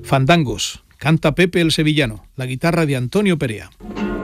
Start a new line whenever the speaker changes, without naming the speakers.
Fandangos, canta Pepe el Sevillano, la guitarra de Antonio Perea.